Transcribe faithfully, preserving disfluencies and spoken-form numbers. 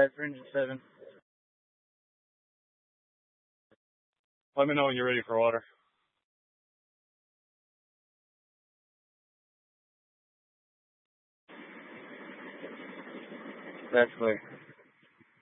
five for engine seven. Let me know when you're ready for water. That's clear.